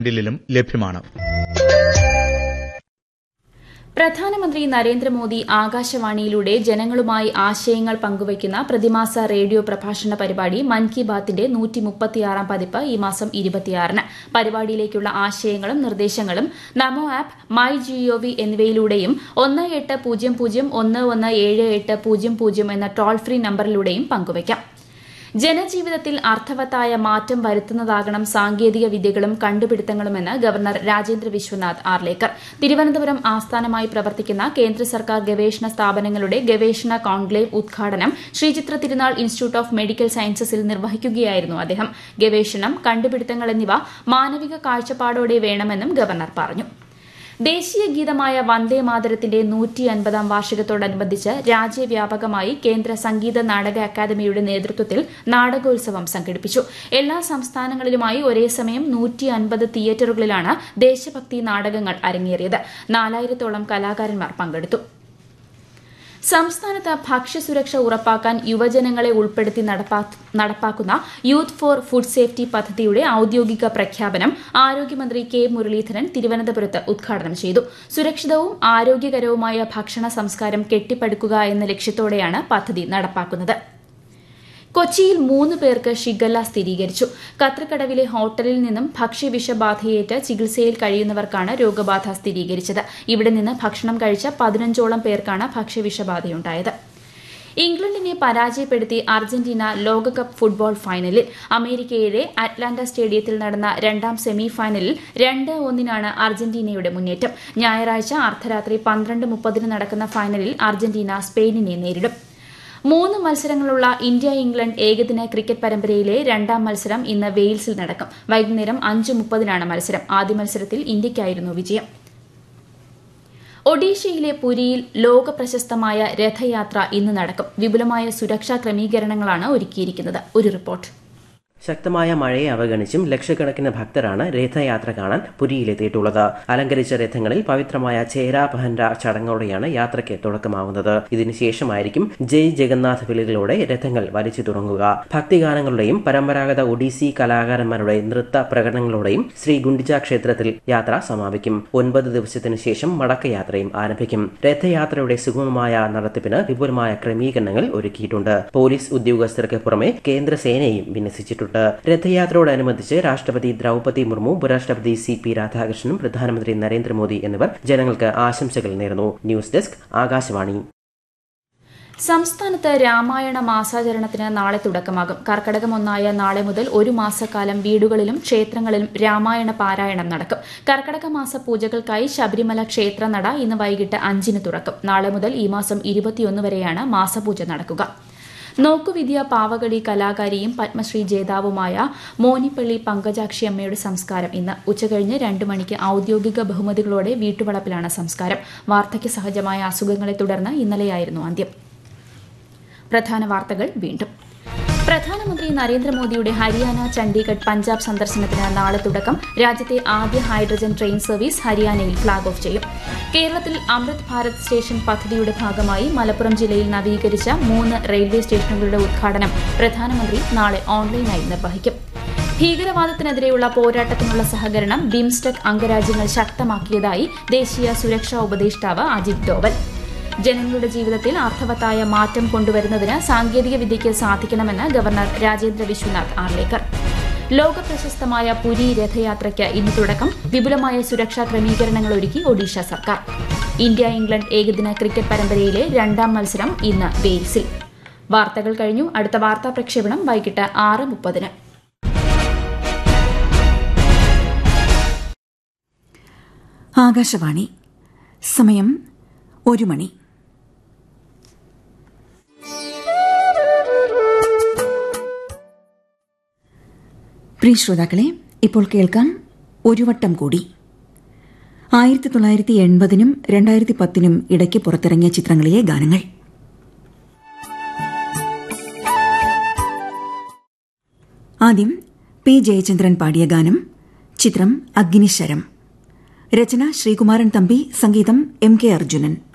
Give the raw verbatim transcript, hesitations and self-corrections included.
ിലും ലഭ്യമാണ്. പ്രധാനമന്ത്രി നരേന്ദ്രമോദി ആകാശവാണിയിലൂടെ ജനങ്ങളുമായി ആശയങ്ങൾ പങ്കുവയ്ക്കുന്ന പ്രതിമാസ റേഡിയോ പ്രഭാഷണ പരിപാടി മൻ കി ബാത്തിന്റെ നൂറ്റി മുപ്പത്തിയാറാം പതിപ്പ് ഈ മാസം ഇരുപത്തിയാറിന്. പരിപാടിയിലേക്കുള്ള ആശയങ്ങളും നിർദ്ദേശങ്ങളും നമോ ആപ്പ്, മൈ ജിഒവി എന്നിവയിലൂടെയും ഒന്ന് എട്ട് പൂജ്യം പൂജ്യം ഒന്ന് ഒന്ന് ഏഴ് എട്ട് പൂജ്യം പൂജ്യം എന്ന ടോൾ ഫ്രീ നമ്പറിലൂടെയും പങ്കുവയ്ക്കാം. ജനജീവിതത്തിൽ അർത്ഥവത്തായ മാറ്റം വരുത്തുന്നതാകണം സാങ്കേതിക വിദ്യകളും കണ്ടുപിടുത്തങ്ങളുമെന്ന് ഗവർണർ രാജേന്ദ്ര വിശ്വനാഥ് ആർലേക്കർ. തിരുവനന്തപുരം ആസ്ഥാനമായി പ്രവർത്തിക്കുന്ന കേന്ദ്ര സർക്കാർ ഗവേഷണ സ്ഥാപനങ്ങളുടെ ഗവേഷണ കോൺക്ലേവ് ഉദ്ഘാടനം ശ്രീചിത്ര തിരുനാൾ ഇൻസ്റ്റിറ്റ്യൂട്ട് ഓഫ് മെഡിക്കൽ സയൻസസിൽ നിർവഹിക്കുകയായിരുന്നു അദ്ദേഹം. ഗവേഷണം, കണ്ടുപിടുത്തങ്ങൾ എന്നിവ മാനവിക കാഴ്ചപ്പാടോടെ വേണമെന്നും ഗവർണർ പറഞ്ഞു. ദേശീയ ഗീതമായ വന്ദേമാതരത്തിന്റെ നൂറ്റി അൻപതാം വാർഷികത്തോടനുബന്ധിച്ച് രാജ്യവ്യാപകമായി കേന്ദ്ര സംഗീത നാടക അക്കാദമിയുടെ നേതൃത്വത്തിൽ നാടകോത്സവം സംഘടിപ്പിച്ചു. എല്ലാ സംസ്ഥാനങ്ങളിലുമായി ഒരേ സമയം നൂറ്റി അൻപത് തിയേറ്ററുകളിലാണ് ദേശഭക്തി നാടകങ്ങൾ അരങ്ങേറിയത്. നാലായിരത്തോളം കലാകാരന്മാർ പങ്കെടുത്തു. സംസ്ഥാനത്ത് ഭക്ഷ്യസുരക്ഷ ഉറപ്പാക്കാൻ യുവജനങ്ങളെ ഉൾപ്പെടുത്തി നടപ്പാക്കുന്ന യൂത്ത് ഫോർ ഫുഡ് സേഫ്റ്റി പദ്ധതിയുടെ ഔദ്യോഗിക പ്രഖ്യാപനം ആരോഗ്യമന്ത്രി കെ മുരളീധരൻ തിരുവനന്തപുരത്ത് ഉദ്ഘാടനം ചെയ്തു. സുരക്ഷിതവും ആരോഗ്യകരവുമായ ഭക്ഷണ സംസ്കാരം കെട്ടിപ്പടുക്കുക എന്ന ലക്ഷ്യത്തോടെയാണ് പദ്ധതി നടപ്പാക്കുന്നത്. കൊച്ചിയിൽ മൂന്ന് പേർക്ക് ഷിഗല്ല സ്ഥിരീകരിച്ചു. കത്രിക്കടവിലെ ഹോട്ടലിൽ നിന്നും ഭക്ഷ്യവിഷബാധയേറ്റ് ചികിത്സയിൽ കഴിയുന്നവർക്കാണ് രോഗബാധ സ്ഥിരീകരിച്ചത്. ഇവിടെ നിന്ന് ഭക്ഷണം കഴിച്ച പതിനഞ്ചോളം പേർക്കാണ് ഭക്ഷ്യവിഷബാധയുണ്ടായത്. ഇംഗ്ലണ്ടിനെ പരാജയപ്പെടുത്തി അർജന്റീന ലോകകപ്പ് ഫുട്ബോൾ ഫൈനലിൽ. അമേരിക്കയിലെ അറ്റ്ലാന്റ സ്റ്റേഡിയത്തിൽ നടന്ന രണ്ടാം സെമി ഫൈനലിൽ രണ്ട് ഒന്നിനാണ് അർജന്റീനയുടെ മുന്നേറ്റം. ഞായറാഴ്ച അർദ്ധരാത്രി പന്ത്രണ്ട് മുപ്പതിന് നടക്കുന്ന ഫൈനലിൽ അർജന്റീന സ്പെയിനിനെ നേരിടും. മൂന്ന് മത്സരങ്ങളുള്ള ഇന്ത്യ ഇംഗ്ലണ്ട് ഏകദിന ക്രിക്കറ്റ് പരമ്പരയിലെ രണ്ടാം മത്സരം ഇന്ന് വെയിൽസിൽ നടക്കും. വൈകുന്നേരം അഞ്ച് മുപ്പതിനാണ് മത്സരം. ആദ്യ മത്സരത്തിൽ ഇന്ത്യയ്ക്കായിരുന്നു വിജയം. ഒഡീഷയിലെ പുരിയിൽ ലോക പ്രശസ്തമായ രഥയാത്ര ഇന്ന് നടക്കും. വിപുലമായ സുരക്ഷാ ക്രമീകരണങ്ങളാണ് ഒരുക്കിയിരിക്കുന്നത്. ഒരു റിപ്പോർട്ട്. ശക്തമായ മഴയെ അവഗണിച്ചും ലക്ഷക്കണക്കിന് ഭക്തരാണ് രഥയാത്ര കാണാൻ പുരിയിലെത്തിയിട്ടുള്ളത്. അലങ്കരിച്ച രഥങ്ങളിൽ പവിത്രമായ ചേരാ പഹൻര ചടങ്ങോടെയാണ് യാത്രയ്ക്ക് തുടക്കമാവുന്നത്. ഇതിനുശേഷമായിരിക്കും ജയ് ജഗന്നാഥ് വിളികളോടെ രഥങ്ങൾ വലിച്ചു തുടങ്ങുക. ഭക്തിഗാനങ്ങളുടെയും പരമ്പരാഗത ഒഡീസി കലാകാരന്മാരുടെ നൃത്ത പ്രകടനങ്ങളോടെയും ശ്രീ ഗുണ്ടിച്ച ക്ഷേത്രത്തിൽ യാത്ര സമാപിക്കും. ഒൻപത് ദിവസത്തിനു ശേഷം മടക്കയാത്രയും ആരംഭിക്കും. രഥയാത്രയുടെ സുഗമമായ നടത്തിപ്പിന് വിപുലമായ ക്രമീകരണങ്ങൾ ഒരുക്കിയിട്ടുണ്ട്. പോലീസ് ഉദ്യോഗസ്ഥർക്ക് പുറമെ കേന്ദ്രസേനയും വിന്യസിച്ചിട്ടുണ്ട്. രഥയാത്രയോടനുബന്ധിച്ച് രാഷ്ട്രപതി ദ്രൌപതി മുർമു, ഉപരാഷ്ട്രപതി സി പി രാധാകൃഷ്ണനും പ്രധാനമന്ത്രി നരേന്ദ്രമോദി എന്നിവർ ജനങ്ങൾക്ക് ആശംസകൾ നേർന്നു. News desk, Akashvani. സംസ്ഥാനത്ത് രാമായണ മാസാചരണത്തിന് നാളെ തുടക്കമാകും. കർക്കടകം ഒന്നായ നാളെ മുതൽ ഒരു മാസക്കാലം വീടുകളിലും ക്ഷേത്രങ്ങളിലും രാമായണ പാരായണം നടക്കും. കർക്കടക മാസ പൂജകൾക്കായി ശബരിമല ക്ഷേത്രനട ഇന്ന് വൈകിട്ട് അഞ്ചിന് തുറക്കും. നാളെ മുതൽ ഈ മാസം ഇരുപത്തിയൊന്ന് വരെയാണ് മാസപൂജ നടക്കുക. നോക്കുവിദ്യ പാവകളി കലാകാരിയും പത്മശ്രീ ജേതാവുമായ മോനിപ്പള്ളി പങ്കജാക്ഷി അമ്മയുടെ സംസ്കാരം ഇന്ന് ഉച്ചകഴിഞ്ഞ് രണ്ട് മണിക്ക് ഔദ്യോഗിക ബഹുമതികളോടെ വീട്ടുവളപ്പിലാണ് സംസ്കാരം. വാർദ്ധക്യ സഹജമായ അസുഖങ്ങളെ തുടർന്ന് ഇന്നലെയായിരുന്നു അന്ത്യം. പ്രധാന വാർത്തകൾ വീണ്ടും. പ്രധാനമന്ത്രി നരേന്ദ്രമോദിയുടെ ഹരിയാന, ചണ്ഡീഗഡ്, പഞ്ചാബ് സന്ദർശനത്തിന് നാളെ തുടക്കം. രാജ്യത്തെ ആദ്യ ഹൈഡ്രജൻ ട്രെയിൻ സർവീസ് ഹരിയാനയിൽ ഫ്ളാഗ് ഓഫ് ചെയ്യും. കേരളത്തിൽ അമൃത് ഭാരത് സ്റ്റേഷൻ പദ്ധതിയുടെ ഭാഗമായി മലപ്പുറം ജില്ലയിൽ നവീകരിച്ച മൂന്ന് റെയിൽവേ സ്റ്റേഷനുകളുടെ ഉദ്ഘാടനം പ്രധാനമന്ത്രി നാളെ ഓൺലൈനായി നിർവഹിക്കും. ഭീകരവാദത്തിനെതിരെയുള്ള പോരാട്ടത്തിനുള്ള സഹകരണം ബിംസ്റ്റെക് അംഗരാജ്യങ്ങൾ ശക്തമാക്കിയതായി ദേശീയ സുരക്ഷാ ഉപദേഷ്ടാവ് അജിത് ഡോവൽ. ജനങ്ങളുടെ ജീവിതത്തിൽ അർത്ഥവത്തായ മാറ്റം കൊണ്ടുവരുന്നതിന് സാങ്കേതിക വിദ്യയ്ക്ക് സാധിക്കണമെന്ന് ഗവർണർ രാജേന്ദ്ര വിശ്വനാഥ് ആർലേക്കർ. ലോക പ്രശസ്തമായ പുരി രഥയാത്രയ്ക്ക് ഇന്ന് തുടക്കം. വിപുലമായ സുരക്ഷാ ക്രമീകരണങ്ങൾ ഒരുക്കി ഒഡീഷ സർക്കാർ. ഇന്ത്യ ഇംഗ്ലണ്ട് ഏകദിന ക്രിക്കറ്റ് പരമ്പരയിലെ രണ്ടാം മത്സരം ഇന്ന് വെയിൽസിൽ. വാർത്തകൾ കഴിഞ്ഞു. അടുത്ത വാർത്താ പ്രക്ഷേപണം വൈകിട്ട് ആറ് മുപ്പതിന്. ആകാശവാണി. സമയം ഒരു മണി. പ്രിയ ശ്രോതാക്കളെ, ഇപ്പോൾ കേൾക്കാം ഒരു വട്ടം കൂടി. ആയിരത്തി തൊള്ളായിരത്തി എൺപതിനും രണ്ടായിരത്തി പത്തിനും ഇടയ്ക്ക് പുറത്തിറങ്ങിയ ചിത്രങ്ങളിലെ ഗാനങ്ങൾ. ആദ്യം പി ജയചന്ദ്രൻ പാടിയ ഗാനം. ചിത്രം അഗ്നിശരം. രചന ശ്രീകുമാരൻ തമ്പി, സംഗീതം എം കെ അർജുനൻ.